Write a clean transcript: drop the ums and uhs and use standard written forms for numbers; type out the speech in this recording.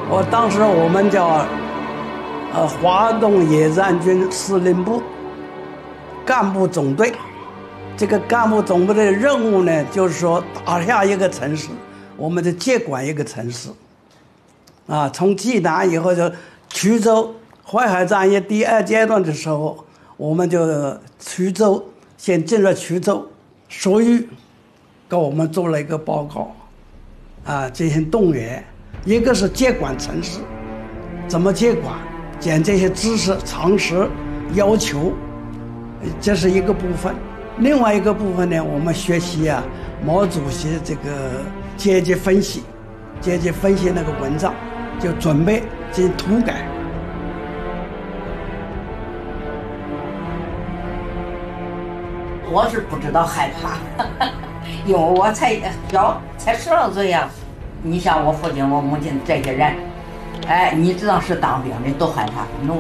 当时我们叫华东野战军司令部干部总队。这个干部总部的任务呢，就是说打下一个城市，我们就接管一个城市。从济南以后就衢州淮海战役第2阶段的时候，我们就衢州先进了衢州，粟裕给我们做了一个报告，进行动员。一个是接管城市，怎么接管，讲这些知识常识要求，这是一个部分。另外一个部分呢，我们学习毛主席这个阶级分析那个文章，就准备进行涂改。 我是不知道害怕，因为我才小，才12岁呀。你像我父亲、我母亲这些人，你知道是当兵的都害怕。